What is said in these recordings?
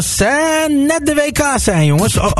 Net de WK zijn, jongens. Oh.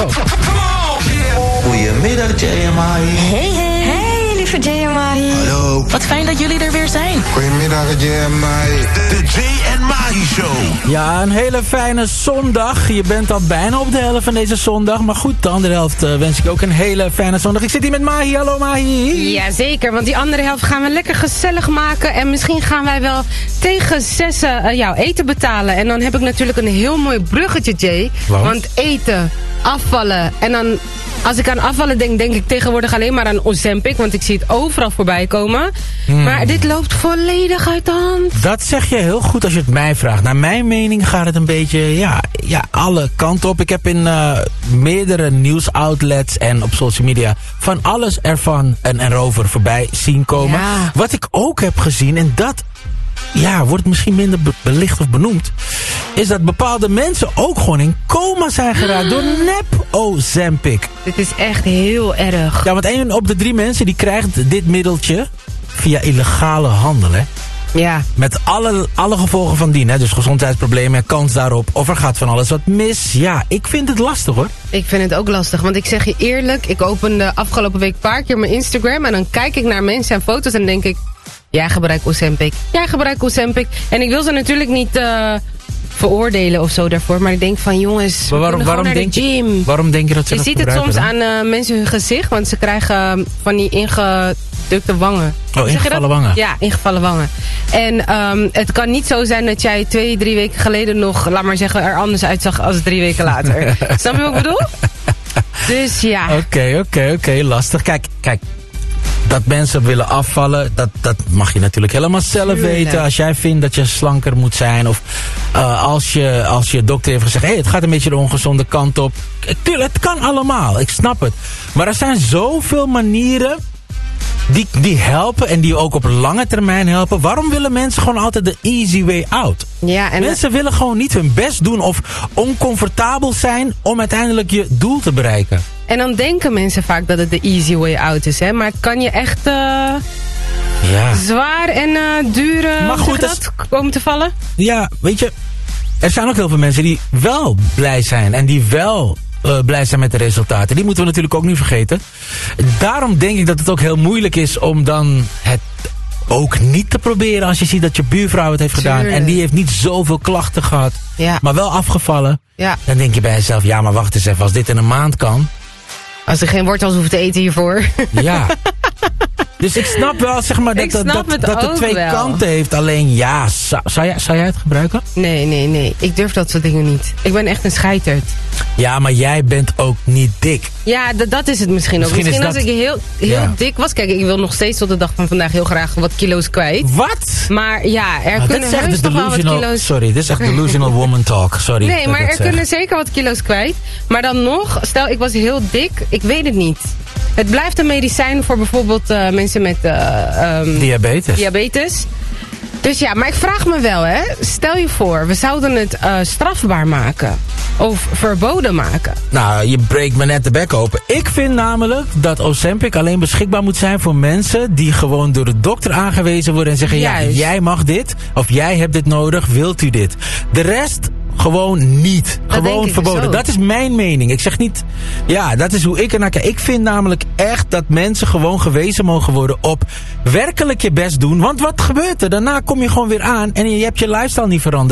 Goedemiddag, Jay en Mai. Hey, lieve Jay en Mai. Hallo. Wat fijn dat jullie er weer zijn. Goedemiddag, Jay en Mai. De Jay en Mai Show. Ja, een hele fijne zondag. Je bent al bijna op de helft van deze zondag. Maar goed, de andere helft wens ik ook een hele fijne zondag. Ik zit hier met Mahi. Hallo, Mahi. Jazeker, want die andere helft gaan we lekker gezellig maken. En misschien gaan wij wel tegen 6 jouw eten betalen. En dan heb ik natuurlijk een heel mooi bruggetje, Jay. Want eten, afvallen en dan... Als ik aan afvallen denk ik tegenwoordig alleen maar aan Ozempic. Want ik zie het overal voorbij komen. Maar dit loopt volledig uit de hand. Dat zeg je heel goed als je het mij vraagt. Naar mijn mening gaat het een beetje ja, alle kanten op. Ik heb in meerdere nieuwsoutlets en op social media van alles ervan en erover voorbij zien komen. Ja. Wat ik ook heb gezien, en dat... Ja, wordt misschien minder belicht of benoemd, is dat bepaalde mensen ook gewoon in coma zijn geraakt door nep-Ozempic. Dit is echt heel erg. Ja, want 1 op de 3 mensen die krijgt dit middeltje via illegale handel, hè. Ja. Met alle gevolgen van dien, hè. Dus gezondheidsproblemen, kans daarop, of er gaat van alles wat mis. Ja, ik vind het lastig, hoor. Ik vind het ook lastig, want ik zeg je eerlijk, ik opende afgelopen week een paar keer mijn Instagram en dan kijk ik naar mensen en foto's en dan denk ik, jij gebruikt Ozempic. En ik wil ze natuurlijk niet veroordelen of zo daarvoor. Maar ik denk van jongens, maar waarom denk je dat ze dat ziet het soms dan aan mensen hun gezicht. Want ze krijgen van die ingedrukte wangen. Oh, ingevallen wangen? Ja, ingevallen wangen. En het kan niet zo zijn dat jij 2-3 weken geleden nog, laat maar zeggen, er anders uitzag als 3 weken later. Snap je wat ik bedoel? Dus ja. Oké, lastig. Kijk. Dat mensen willen afvallen, dat mag je natuurlijk helemaal zelf weten. Als jij vindt dat je slanker moet zijn. Of als je dokter heeft gezegd, het gaat een beetje de ongezonde kant op. Tuurlijk, het kan allemaal, ik snap het. Maar er zijn zoveel manieren die helpen en die ook op lange termijn helpen. Waarom willen mensen gewoon altijd de easy way out? Ja, en mensen willen gewoon niet hun best doen of oncomfortabel zijn om uiteindelijk je doel te bereiken. En dan denken mensen vaak dat het de easy way out is, hè? Maar het kan je echt zwaar en duur komen te vallen. Ja, weet je, er zijn ook heel veel mensen die wel blij zijn en die wel blij zijn met de resultaten. Die moeten we natuurlijk ook niet vergeten. Daarom denk ik dat het ook heel moeilijk is om dan het ook niet te proberen als je ziet dat je buurvrouw het heeft gedaan. En die heeft niet zoveel klachten gehad, maar wel afgevallen. Ja. Dan denk je bij jezelf, ja, maar wacht eens even, als dit in een maand kan. Als er geen wortels hoeft te eten hiervoor. Ja. Dus ik snap wel, zeg maar, dat het 2 kanten heeft. Alleen, ja, zou jij het gebruiken? Nee. Ik durf dat soort dingen niet. Ik ben echt een scheiterd. Ja, maar jij bent ook niet dik. Ja, dat is het misschien ook. Misschien als ik heel dik was. Kijk, ik wil nog steeds tot de dag van vandaag heel graag wat kilo's kwijt. Wat? Maar ja, er kunnen heus nog wel wat kilo's... Sorry, dit is echt delusional woman talk. Sorry. Nee, maar er kunnen zeker wat kilo's kwijt. Maar dan nog, stel ik was heel dik, ik weet het niet. Het blijft een medicijn voor bijvoorbeeld mensen met diabetes. Dus ja, maar ik vraag me wel, hè. Stel je voor, we zouden het strafbaar maken. Of verboden maken. Nou, je breekt me net de bek open. Ik vind namelijk dat Ozempic alleen beschikbaar moet zijn voor mensen die gewoon door de dokter aangewezen worden en zeggen, ja, jij mag dit. Of jij hebt dit nodig, wilt u dit. De rest... Gewoon niet. Gewoon verboden. Dus dat is mijn mening. Ik zeg niet... Ja, dat is hoe ik ernaar kijk. Ik vind namelijk echt dat mensen gewoon gewezen mogen worden op werkelijk je best doen. Want wat gebeurt er? Daarna kom je gewoon weer aan en je hebt je lifestyle niet veranderd.